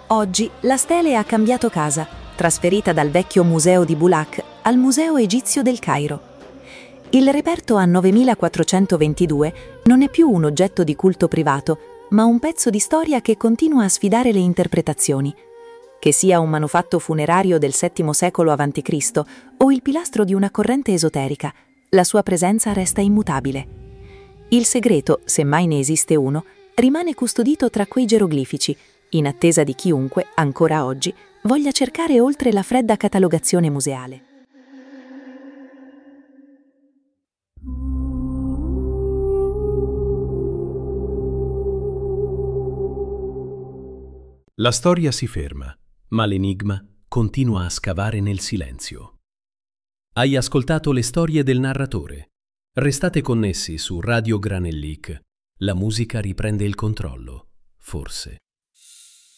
Oggi la stele ha cambiato casa, trasferita dal vecchio museo di Bulaq al Museo Egizio del Cairo. Il reperto a 9422 non è più un oggetto di culto privato, ma un pezzo di storia che continua a sfidare le interpretazioni. Che sia un manufatto funerario del VII secolo a.C. o il pilastro di una corrente esoterica, la sua presenza resta immutabile. Il segreto, se mai ne esiste uno, rimane custodito tra quei geroglifici, in attesa di chiunque, ancora oggi, voglia cercare oltre la fredda catalogazione museale. La storia si ferma, ma l'enigma continua a scavare nel silenzio. Hai ascoltato le storie del narratore. Restate connessi su Radio Granellic. La musica riprende il controllo, forse.